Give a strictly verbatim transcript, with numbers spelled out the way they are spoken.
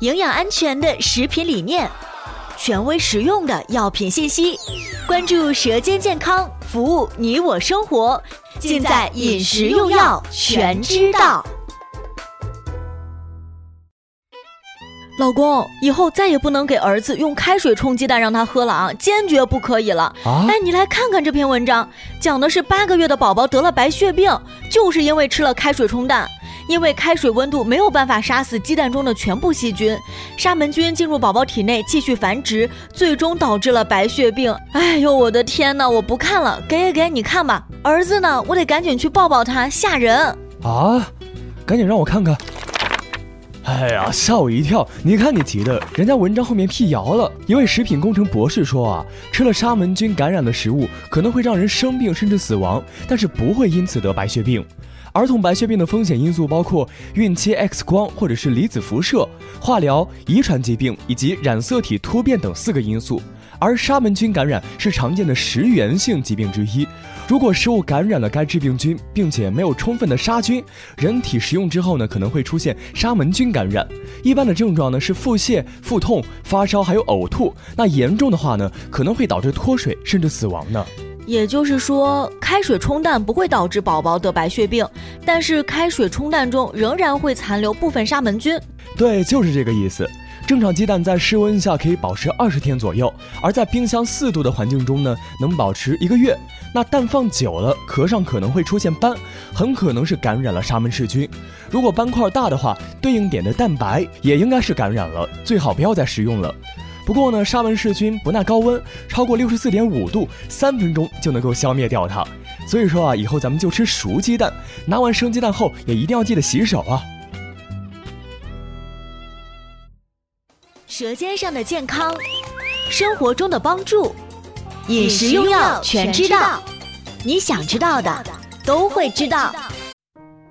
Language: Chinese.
营养安全的食品理念，权威实用的药品信息，关注舌尖健康，服务你我生活，尽在饮食用药全知道。老公，以后再也不能给儿子用开水冲鸡蛋让他喝了啊，坚决不可以了。啊、哎，你来看看这篇文章，讲的是八个月的宝宝得了白血病，就是因为吃了开水冲蛋。因为开水温度没有办法杀死鸡蛋中的全部细菌，沙门菌进入宝宝体内继续繁殖，最终导致了白血病。哎呦，我的天哪，我不看了，给给给，你看吧。儿子呢，我得赶紧去抱抱他，吓人啊！赶紧让我看看。哎呀，吓我一跳！你看你急的，人家文章后面辟谣了。一位食品工程博士说啊，吃了沙门菌感染的食物可能会让人生病甚至死亡，但是不会因此得白血病。儿童白血病的风险因素包括孕期 X 光或者是离子辐射、化疗、遗传疾病以及染色体突变等四个因素。而沙门菌感染是常见的食源性疾病之一。如果食物感染了该致病菌，并且没有充分的杀菌，人体食用之后呢，可能会出现沙门菌感染。一般的症状呢是腹泻、腹痛、发烧还有呕吐，那严重的话呢，可能会导致脱水甚至死亡呢。 也就是说，开水冲蛋不会导致宝宝得白血病，但是开水冲蛋中仍然会残留部分沙门菌。 对，就是这个意思。正常鸡蛋在室温下可以保持二十天左右，而在冰箱四度的环境中呢，能保持一个月。那蛋放久了，壳上可能会出现斑，很可能是感染了沙门氏菌。如果斑块大的话，对应点的蛋白也应该是感染了，最好不要再食用了。不过呢，沙门氏菌不耐高温，超过 六十四点五度，三分钟就能够消灭掉它。所以说啊，以后咱们就吃熟鸡蛋，拿完生鸡蛋后也一定要记得洗手啊。 舌尖上的健康，生活中的帮助，饮食用药全知道，你想知道的都会知道。